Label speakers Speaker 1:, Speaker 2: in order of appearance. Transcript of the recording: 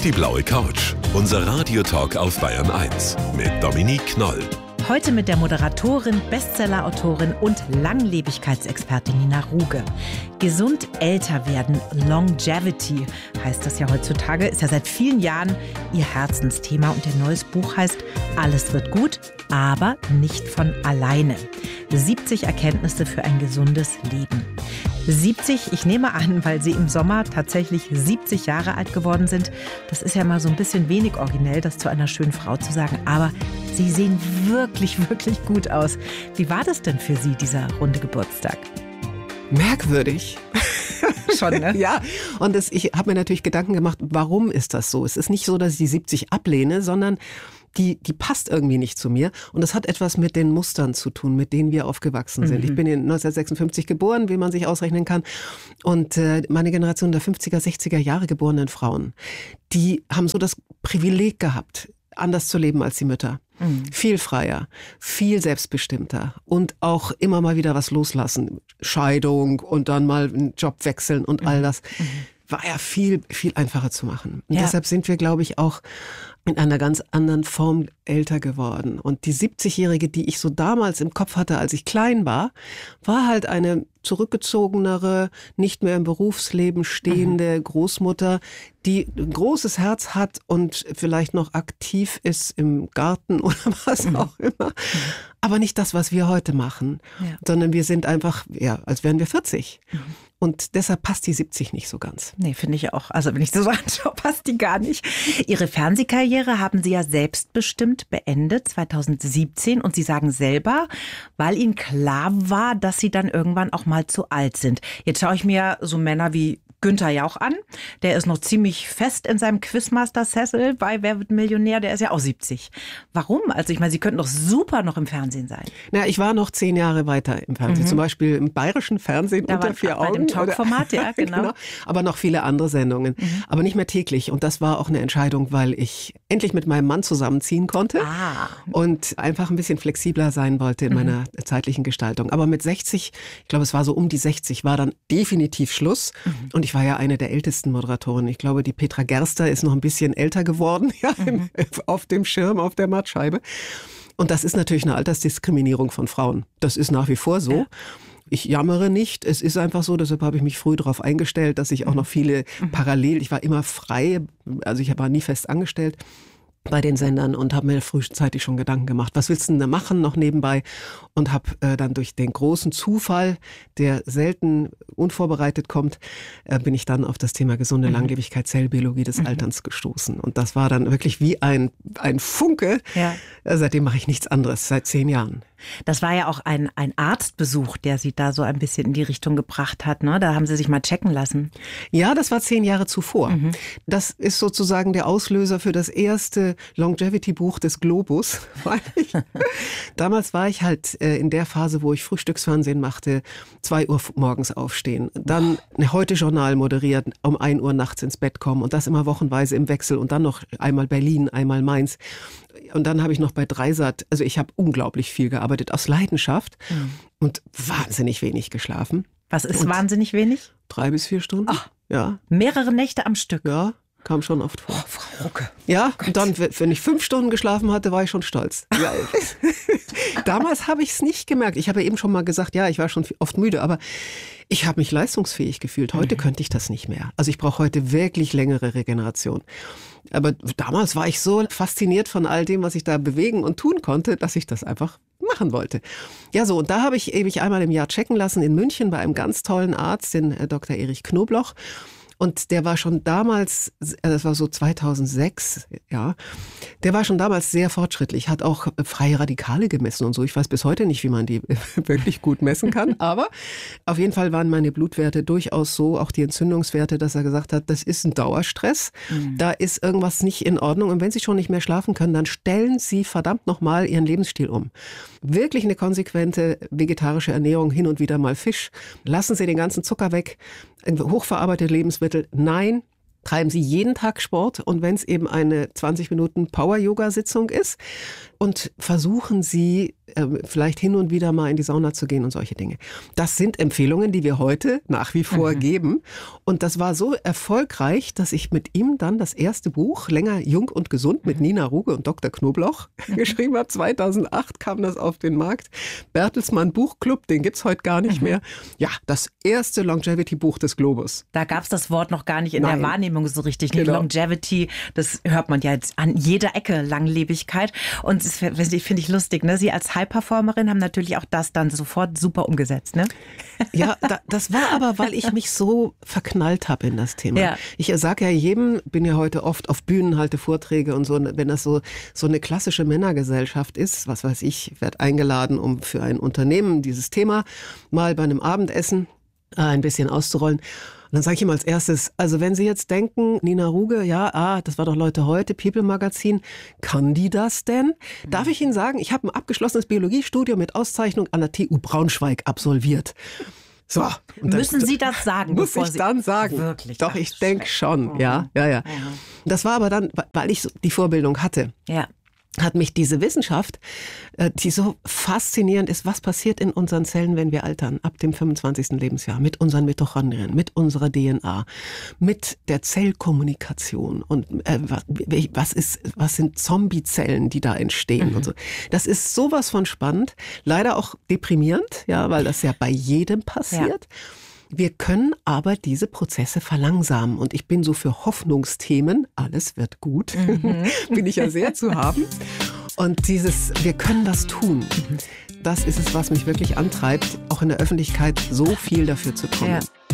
Speaker 1: Die blaue Couch. Unser Radiotalk auf Bayern 1 mit Dominique Knoll.
Speaker 2: Heute mit der Moderatorin, Bestsellerautorin und Langlebigkeitsexpertin Nina Ruge. Gesund älter werden, Longevity heißt das ja heutzutage, ist ja seit vielen Jahren ihr Herzensthema und ihr neues Buch heißt Alles wird gut, aber nicht von alleine. 70 Erkenntnisse für ein gesundes Leben. 70, ich nehme an, weil Sie im Sommer tatsächlich 70 Jahre alt geworden sind. Das ist ja mal so ein bisschen wenig originell, das zu einer schönen Frau zu sagen. Aber Sie sehen wirklich, wirklich gut aus. Wie war das denn für Sie, dieser runde Geburtstag?
Speaker 3: Merkwürdig.
Speaker 2: Schon, ne?
Speaker 3: Ja, und ich habe mir natürlich Gedanken gemacht, warum ist das so? Es ist nicht so, dass ich die 70 ablehne, sondern die passt irgendwie nicht zu mir. Und das hat etwas mit den Mustern zu tun, mit denen wir aufgewachsen sind. Ich bin in 1956 geboren, wie man sich ausrechnen kann. Und meine Generation der 50er, 60er Jahre geborenen Frauen, die haben so das Privileg gehabt, anders zu leben als die Mütter. Viel freier, viel selbstbestimmter und auch immer mal wieder was loslassen. Scheidung und dann mal einen Job wechseln und all das. War ja viel, viel einfacher zu machen. Und deshalb sind wir, glaube ich, auch in einer ganz anderen Form älter geworden. Und die 70-Jährige, die ich so damals im Kopf hatte, als ich klein war halt eine zurückgezogenere, nicht mehr im Berufsleben stehende Großmutter, die ein großes Herz hat und vielleicht noch aktiv ist im Garten oder was auch immer. Aber nicht das, was wir heute machen, sondern wir sind einfach, als wären wir 40. Und deshalb passt die 70 nicht so ganz.
Speaker 2: Nee, finde ich auch. Also wenn ich so anschaue, passt die gar nicht. Ihre Fernsehkarriere haben Sie ja selbstbestimmt beendet, 2017. Und Sie sagen selber, weil Ihnen klar war, dass Sie dann irgendwann auch mal zu alt sind. Jetzt schaue ich mir so Männer wie Günther Jauch an. Der ist noch ziemlich fest in seinem Quizmaster-Sessel bei Wer wird Millionär? Der ist ja auch 70. Warum? Also ich meine, Sie könnten doch super noch im Fernsehen sein.
Speaker 3: Na, ich war noch 10 Jahre weiter im Fernsehen. Zum Beispiel im bayerischen Fernsehen
Speaker 2: da
Speaker 3: unter 4 Augen.
Speaker 2: Bei dem Talkformat, ja, genau.
Speaker 3: Aber noch viele andere Sendungen. Aber nicht mehr täglich. Und das war auch eine Entscheidung, weil ich endlich mit meinem Mann zusammenziehen konnte. Und einfach ein bisschen flexibler sein wollte in meiner zeitlichen Gestaltung. Aber mit 60, ich glaube, es war so um die 60, war dann definitiv Schluss. Und ich war ja eine der ältesten Moderatoren. Ich glaube, die Petra Gerster ist noch ein bisschen älter geworden, auf dem Schirm, auf der Mattscheibe. Und das ist natürlich eine Altersdiskriminierung von Frauen. Das ist nach wie vor so. Ja. Ich jammere nicht. Es ist einfach so, deshalb habe ich mich früh darauf eingestellt, dass ich auch noch viele parallel, ich war immer frei, also ich war nie fest angestellt bei den Sendern und habe mir frühzeitig schon Gedanken gemacht, was willst du denn da machen noch nebenbei, und habe dann durch den großen Zufall, der selten unvorbereitet kommt, bin ich dann auf das Thema gesunde Langlebigkeit, Zellbiologie des Alterns gestoßen, und das war dann wirklich wie ein Funke. Seitdem mache ich nichts anderes, seit 10 Jahren.
Speaker 2: Das war ja auch ein Arztbesuch, der Sie da so ein bisschen in die Richtung gebracht hat, ne? Da haben Sie sich mal checken lassen.
Speaker 3: Ja, das war 10 Jahre zuvor. Das ist sozusagen der Auslöser für das erste Longevity-Buch des Globus. Damals war ich halt in der Phase, wo ich Frühstücksfernsehen machte, 2 Uhr morgens aufstehen, dann ein Heute-Journal moderiert, um 1 Uhr nachts ins Bett kommen und das immer wochenweise im Wechsel und dann noch einmal Berlin, einmal Mainz. Und dann habe ich noch bei Dreisat, also ich habe unglaublich viel gearbeitet aus Leidenschaft und wahnsinnig wenig geschlafen.
Speaker 2: Was ist wahnsinnig wenig?
Speaker 3: 3 bis 4 Stunden.
Speaker 2: Ach,
Speaker 3: ja.
Speaker 2: Mehrere Nächte am Stück?
Speaker 3: Ja, kam schon oft vor.
Speaker 2: Oh, Frau Ruge.
Speaker 3: Ja, und dann, wenn ich 5 Stunden geschlafen hatte, war ich schon stolz. Ja. Damals habe ich es nicht gemerkt. Ich habe ja eben schon mal gesagt, ja, ich war schon oft müde, aber ich habe mich leistungsfähig gefühlt. Heute könnte ich das nicht mehr. Also ich brauche heute wirklich längere Regeneration. Aber damals war ich so fasziniert von all dem, was ich da bewegen und tun konnte, dass ich das einfach machen wollte. Ja, so, und da habe ich mich einmal im Jahr checken lassen in München bei einem ganz tollen Arzt, den Dr. Erich Knobloch. Und der war schon damals, das war so 2006, der war schon damals sehr fortschrittlich, hat auch freie Radikale gemessen und so. Ich weiß bis heute nicht, wie man die wirklich gut messen kann, aber auf jeden Fall waren meine Blutwerte durchaus so, auch die Entzündungswerte, dass er gesagt hat, das ist ein Dauerstress, da ist irgendwas nicht in Ordnung, und wenn Sie schon nicht mehr schlafen können, dann stellen Sie verdammt nochmal Ihren Lebensstil um. Wirklich eine konsequente vegetarische Ernährung, hin und wieder mal Fisch, lassen Sie den ganzen Zucker weg, hochverarbeitete Lebensmittel, nein. Treiben Sie jeden Tag Sport, und wenn es eben eine 20 Minuten Power-Yoga-Sitzung ist, und versuchen Sie vielleicht hin und wieder mal in die Sauna zu gehen und solche Dinge. Das sind Empfehlungen, die wir heute nach wie vor geben. Und das war so erfolgreich, dass ich mit ihm dann das erste Buch, Länger, Jung und Gesund, mit Nina Ruge und Dr. Knobloch geschrieben habe. 2008 kam das auf den Markt. Bertelsmann Buchclub, den gibt's heute gar nicht mehr. Ja, das erste Longevity-Buch des Globus.
Speaker 2: Da gab's das Wort noch gar nicht in
Speaker 3: Nein.
Speaker 2: der Wahrnehmung so richtig.
Speaker 3: Genau.
Speaker 2: Longevity, das hört man ja jetzt an jeder Ecke, Langlebigkeit. Und das finde ich lustig, ne? Sie als High-Performerin haben natürlich auch das dann sofort super umgesetzt, ne?
Speaker 3: Ja, das war aber, weil ich mich so verknallt habe in das Thema.
Speaker 2: Ja.
Speaker 3: Ich sage ja jedem, bin ja heute oft auf Bühnen, halte Vorträge und so, wenn das so eine klassische Männergesellschaft ist, was weiß ich, werde eingeladen, um für ein Unternehmen dieses Thema mal bei einem Abendessen ein bisschen auszurollen. Und dann sage ich ihm als erstes, also wenn Sie jetzt denken, Nina Ruge, ja, das war doch Leute heute, People Magazin, kann die das denn? Darf ich Ihnen sagen, ich habe ein abgeschlossenes Biologiestudium mit Auszeichnung an der TU Braunschweig absolviert. So. Und
Speaker 2: Müssen Sie das sagen?
Speaker 3: Muss
Speaker 2: bevor
Speaker 3: ich
Speaker 2: Sie
Speaker 3: dann sagen.
Speaker 2: Wirklich?
Speaker 3: Doch,
Speaker 2: Ach,
Speaker 3: ich denke schon, ja. Das war aber dann, weil ich so die Vorbildung hatte.
Speaker 2: Ja.
Speaker 3: Hat mich diese Wissenschaft, die so faszinierend ist, was passiert in unseren Zellen, wenn wir altern, ab dem 25. Lebensjahr, mit unseren Mitochondrien, mit unserer DNA, mit der Zellkommunikation und was sind Zombiezellen, die da entstehen und so. Das ist sowas von spannend, leider auch deprimierend, ja, weil das ja bei jedem passiert. Ja. Wir können aber diese Prozesse verlangsamen und ich bin so für Hoffnungsthemen, alles wird gut, bin ich ja sehr zu haben. Und wir können das tun, das ist es, was mich wirklich antreibt, auch in der Öffentlichkeit so viel dafür zu tun. Ja.